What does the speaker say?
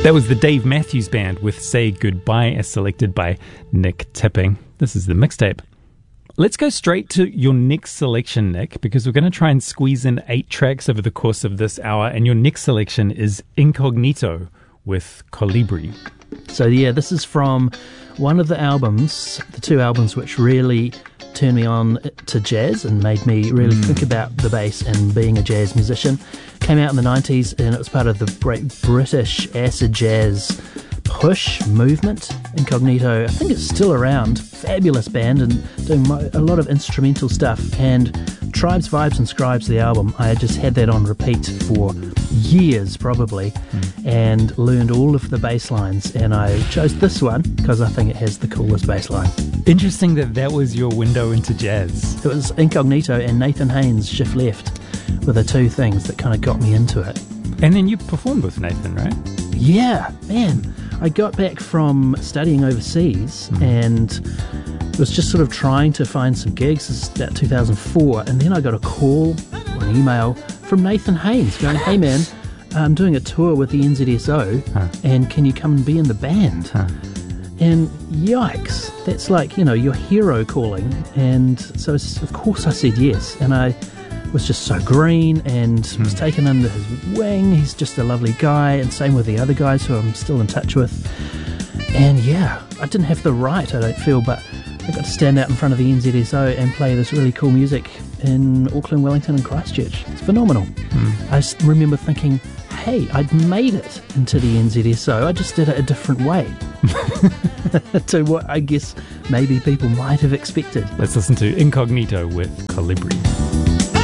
That was the Dave Matthews Band with Say Goodbye, as selected by Nick Tipping. This is the mixtape. Let's go straight to your next selection, Nick, because we're going to try and squeeze in 8 tracks over the course of this hour, and your next selection is Incognito with Colibri. So yeah, this is from one of the albums, the 2 albums which really turned me on to jazz and made me really think about the bass and being a jazz musician. Came out in the 90s, and it was part of the great British acid jazz push movement. Incognito, I think it's still around, fabulous band and doing a lot of instrumental stuff. And Tribes, Vibes and Scribes, the album, I just had that on repeat for years probably, and learned all of the bass lines, and I chose this one because I think it has the coolest bass line. Interesting that was your window into jazz. It was Incognito and Nathan Haynes' Shift Left were the 2 things that kind of got me into it. And then you performed with Nathan, right? Yeah, man. I got back from studying overseas and was just sort of trying to find some gigs. This is about 2004, and then I got a call or an email from Nathan Haynes going, "Hey man, I'm doing a tour with the NZSO, and can you come and be in the band?" And yikes, that's like, your hero calling. And so of course I said yes, and I was just so green and was taken under his wing. He's just a lovely guy, and same with the other guys who I'm still in touch with. And yeah, I didn't have the right, I don't feel, but I got to stand out in front of the NZSO and play this really cool music in Auckland, Wellington and Christchurch. It's phenomenal. I just remember thinking, hey, I'd made it into the NZSO, I just did it a different way to what I guess maybe people might have expected. Let's listen to Incognito with Colibri.